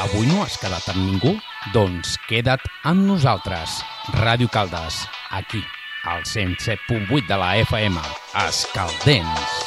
Avui no has quedat amb ningú? Doncs queda't amb nosaltres. Ràdio Caldes, aquí, al 107.8 de la FM. Escaldents.